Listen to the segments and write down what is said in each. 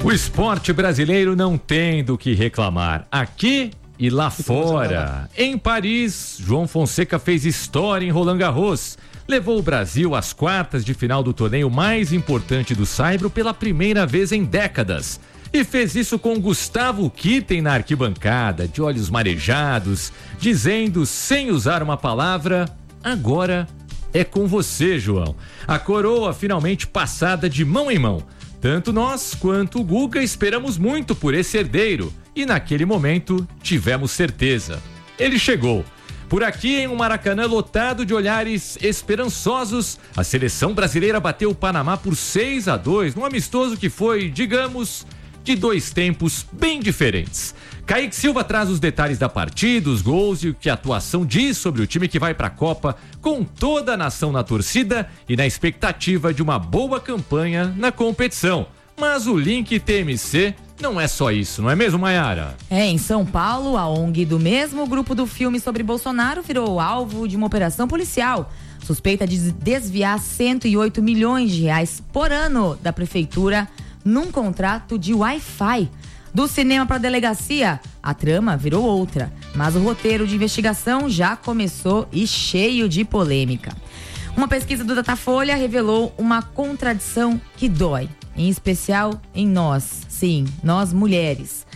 O esporte brasileiro não tem do que reclamar. Aqui e lá fora. Em Paris, João Fonseca fez história em Roland Garros. Levou o Brasil às quartas de final do torneio mais importante do saibro pela primeira vez em décadas. E fez isso com Gustavo Kirten na arquibancada, de olhos marejados, dizendo, sem usar uma palavra, agora é com você, João. A coroa finalmente passada de mão em mão. Tanto nós quanto o Guga esperamos muito por esse herdeiro e naquele momento tivemos certeza. Ele chegou. Por aqui, em um Maracanã lotado de olhares esperançosos, a seleção brasileira bateu o Panamá por 6-2, num amistoso que foi, digamos, de dois tempos bem diferentes. Kaique Silva traz os detalhes da partida, os gols e o que a atuação diz sobre o time que vai para a Copa com toda a nação na torcida e na expectativa de uma boa campanha na competição. Mas o link TMC não é só isso, não é mesmo, Maiara? Em São Paulo, a ONG do mesmo grupo do filme sobre Bolsonaro virou alvo de uma operação policial. Suspeita de desviar 108 milhões de reais por ano da prefeitura num contrato de Wi-Fi. Do cinema para a delegacia, a trama virou outra, mas o roteiro de investigação já começou e cheio de polêmica. Uma pesquisa do Datafolha revelou uma contradição que dói, em especial em nós, sim, nós mulheres.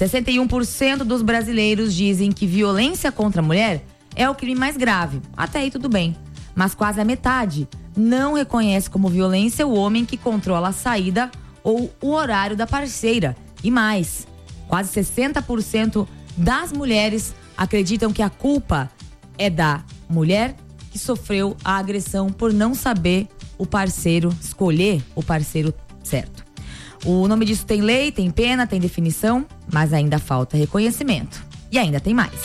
61% dos brasileiros dizem que violência contra a mulher é o crime mais grave, até aí tudo bem, mas quase a metade não reconhece como violência o homem que controla a saída ou o horário da parceira. E mais, quase 60% das mulheres acreditam que a culpa é da mulher que sofreu a agressão por não saber o parceiro, escolher o parceiro certo. O nome disso tem lei, tem pena, tem definição, mas ainda falta reconhecimento. E ainda tem mais.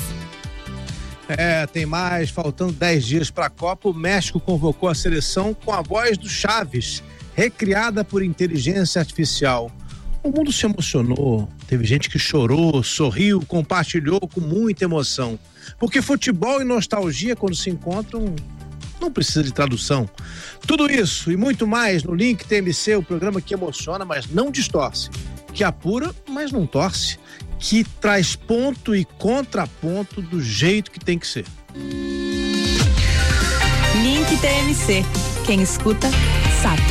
Tem mais. Faltando 10 dias para a Copa, o México convocou a seleção com a voz do Chaves, recriada por inteligência artificial. O mundo se emocionou, teve gente que chorou, sorriu, compartilhou com muita emoção. Porque futebol e nostalgia, quando se encontram, não precisa de tradução. Tudo isso e muito mais no Link TMC, o programa que emociona, mas não distorce. Que apura, mas não torce. Que traz ponto e contraponto do jeito que tem que ser. Link TMC. Quem escuta, sabe.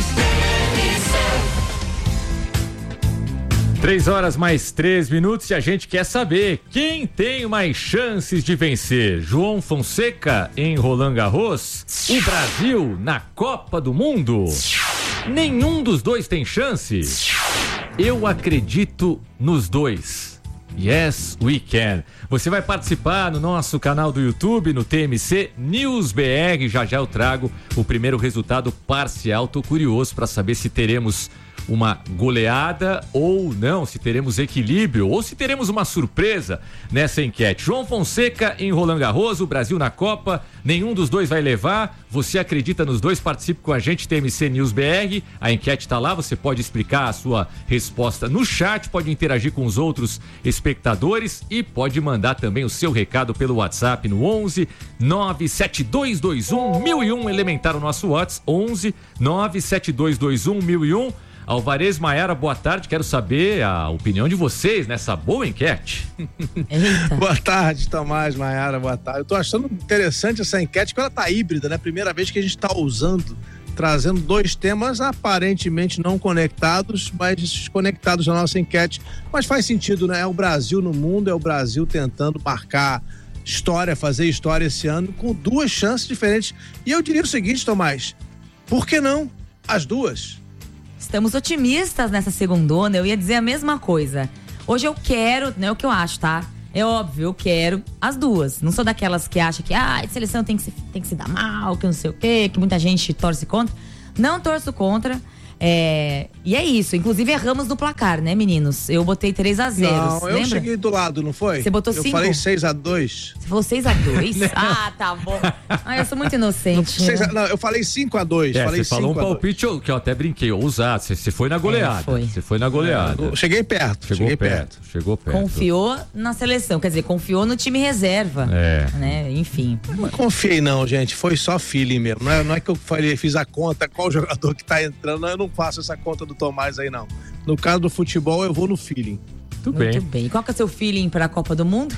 3h mais 3 e a gente quer saber quem tem mais chances de vencer. João Fonseca em Roland Garros? O Brasil na Copa do Mundo? Nenhum dos dois tem chance? Eu acredito nos dois. Yes, we can. Você vai participar no nosso canal do YouTube, no TMC News BR. Já eu trago o primeiro resultado parcial. Tô curioso para saber se teremos uma goleada ou não, se teremos equilíbrio ou se teremos uma surpresa nessa enquete. João Fonseca em Roland Garros, o Brasil na Copa, nenhum dos dois vai levar. Você acredita nos dois? Participe com a gente, TMC News BR. A enquete tá lá, você pode explicar a sua resposta no chat, pode interagir com os outros espectadores e pode mandar também o seu recado pelo WhatsApp no 11 97221 1001, elementar o nosso WhatsApp, 11 97221 1001. Alvarez, Maiara, boa tarde. Quero saber a opinião de vocês nessa boa enquete. Boa tarde, Tomás, Maiara, boa tarde. Eu tô achando interessante essa enquete, porque ela tá híbrida, né? Primeira vez que a gente tá usando, trazendo dois temas aparentemente não conectados, mas conectados na nossa enquete. Mas faz sentido, né? É o Brasil no mundo, é o Brasil tentando marcar história, fazer história esse ano, com duas chances diferentes. E eu diria o seguinte, Tomás, por que não as duas? Estamos otimistas nessa segundona, eu ia dizer a mesma coisa. Hoje eu quero, não é o que eu acho, tá? É óbvio, eu quero as duas. Não sou daquelas que acham que a seleção tem que se dar mal, que não sei o quê, que muita gente torce contra. Não torço contra. E é isso, inclusive erramos no placar, né, meninos? Eu botei 3-0, não, lembra? Eu cheguei do lado, não foi? Você botou 5? Eu falei 6-2. Você falou 6-2? Ah, tá bom. Eu sou muito inocente. Não, eu falei 5-2. Você falou um palpite que eu até brinquei, ousado. Você foi na goleada. Você foi na goleada. Cheguei perto. Chegou perto. Confiou na seleção, quer dizer, confiou no time reserva. Né? Enfim. Não confiei não, gente. Foi só feeling mesmo. Não é que eu fiz a conta qual jogador que tá entrando. Eu não não faço essa conta do Tomás aí, não. No caso do futebol, eu vou no feeling. Muito bem. E qual que é o seu feeling para a Copa do Mundo?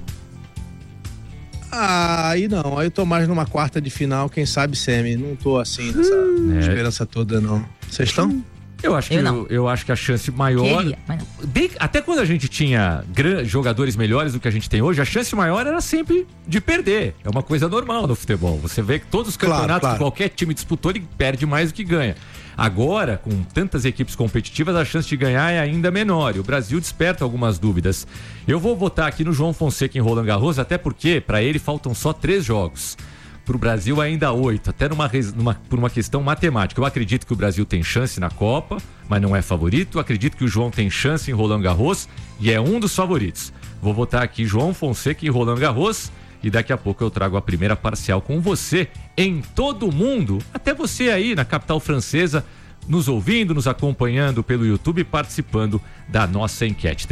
Aí não, aí eu tô mais numa quarta de final, quem sabe semi. Não tô assim nessa esperança toda, não. Vocês estão? Eu acho que a chance maior. Queria, mas não. Até quando a gente tinha jogadores melhores do que a gente tem hoje, a chance maior era sempre de perder. É uma coisa normal no futebol. Você vê que todos os campeonatos que qualquer time disputou, ele perde mais do que ganha. Agora, com tantas equipes competitivas, a chance de ganhar é ainda menor. E o Brasil desperta algumas dúvidas. Eu vou votar aqui no João Fonseca em Roland Garros, até porque para ele faltam só 3 jogos. Para o Brasil ainda 8, até por uma questão matemática. Eu acredito que o Brasil tem chance na Copa, mas não é favorito. Eu acredito que o João tem chance em Roland Garros e é um dos favoritos. Vou votar aqui João Fonseca em Roland Garros e daqui a pouco eu trago a primeira parcial com você em todo o mundo. Até você aí na capital francesa, nos ouvindo, nos acompanhando pelo YouTube e participando da nossa enquete.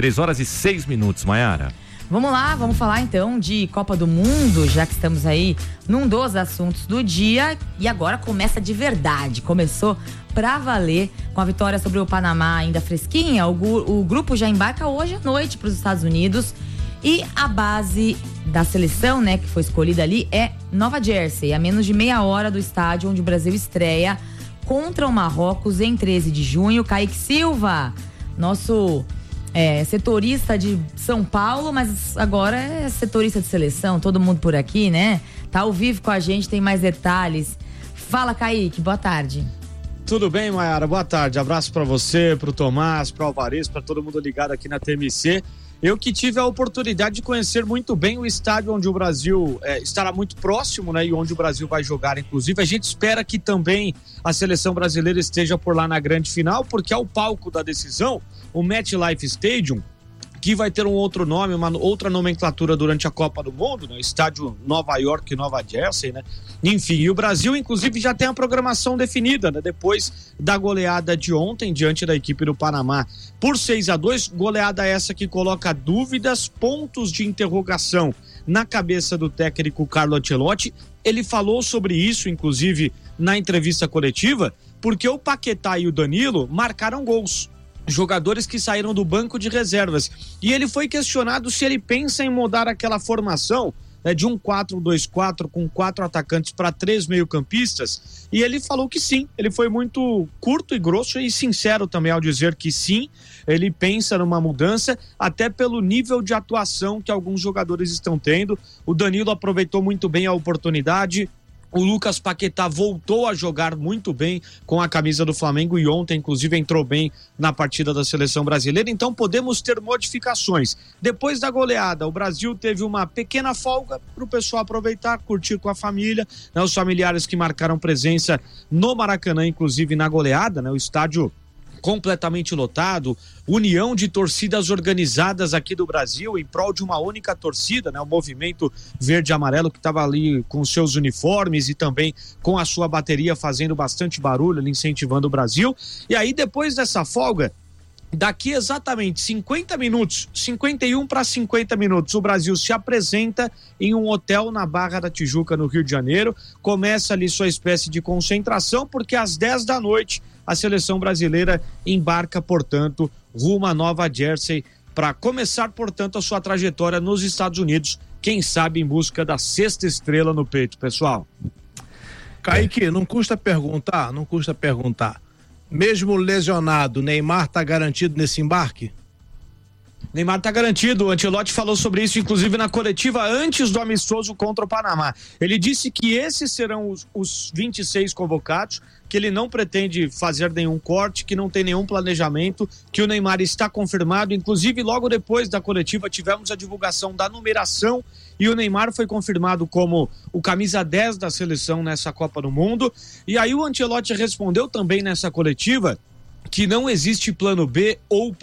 3h06, Maiara. Vamos lá, vamos falar então de Copa do Mundo, já que estamos aí num dos assuntos do dia. E agora começa de verdade, começou pra valer com a vitória sobre o Panamá ainda fresquinha. O grupo já embarca hoje à noite para os Estados Unidos e a base da seleção, né, que foi escolhida ali é Nova Jersey, a menos de meia hora do estádio onde o Brasil estreia contra o Marrocos em 13 de junho. Kaique Silva, nosso setorista de São Paulo, mas agora é setorista de seleção, todo mundo por aqui, né? Tá ao vivo com a gente, tem mais detalhes. Fala, Kaique, boa tarde. Tudo bem, Maiara? Boa tarde. Abraço pra você, pro Tomás, pro Alvarez, pra todo mundo ligado aqui na TMC. Eu que tive a oportunidade de conhecer muito bem o estádio onde o Brasil estará muito próximo, né? E onde o Brasil vai jogar, inclusive. A gente espera que também a seleção brasileira esteja por lá na grande final, porque é o palco da decisão, o MetLife Stadium, que vai ter um outro nome, uma outra nomenclatura durante a Copa do Mundo, né? Estádio Nova York e Nova Jersey, né? Enfim, e o Brasil, inclusive, já tem a programação definida, né? Depois da goleada de ontem, diante da equipe do Panamá, por 6-2, goleada essa que coloca dúvidas, pontos de interrogação na cabeça do técnico Carlo Ancelotti. Ele falou sobre isso, inclusive, na entrevista coletiva, porque o Paquetá e o Danilo marcaram gols. Jogadores que saíram do banco de reservas. E ele foi questionado se ele pensa em mudar aquela formação, né, de um 4-2-4 com 4 atacantes para 3 meio-campistas. E ele falou que sim. Ele foi muito curto e grosso e sincero também ao dizer que sim, ele pensa numa mudança, até pelo nível de atuação que alguns jogadores estão tendo. O Danilo aproveitou muito bem a oportunidade. O Lucas Paquetá voltou a jogar muito bem com a camisa do Flamengo e ontem, inclusive, entrou bem na partida da seleção brasileira. Então, podemos ter modificações. Depois da goleada, o Brasil teve uma pequena folga para o pessoal aproveitar, curtir com a família, né? Os familiares que marcaram presença no Maracanã, inclusive na goleada, né? O estádio completamente lotado, união de torcidas organizadas aqui do Brasil em prol de uma única torcida, né? O movimento verde e amarelo que estava ali com seus uniformes e também com a sua bateria fazendo bastante barulho, ali, incentivando o Brasil. E aí, depois dessa folga, daqui exatamente 50 minutos, 51 para 50 minutos, o Brasil se apresenta em um hotel na Barra da Tijuca, no Rio de Janeiro. Começa ali sua espécie de concentração, porque às 10 da noite a seleção brasileira embarca, portanto, rumo a Nova Jersey para começar, portanto, a sua trajetória nos Estados Unidos, quem sabe em busca da 6ª estrela no peito, pessoal. Kaique, não custa perguntar. Mesmo lesionado, Neymar tá garantido nesse embarque? Neymar tá garantido, o Ancelotti falou sobre isso inclusive na coletiva antes do amistoso contra o Panamá. Ele disse que esses serão os 26 convocados, que ele não pretende fazer nenhum corte, que não tem nenhum planejamento, que o Neymar está confirmado. Inclusive, logo depois da coletiva tivemos a divulgação da numeração e o Neymar foi confirmado como o camisa 10 da seleção nessa Copa do Mundo. E aí o Ancelotti respondeu também nessa coletiva que não existe plano B ou plano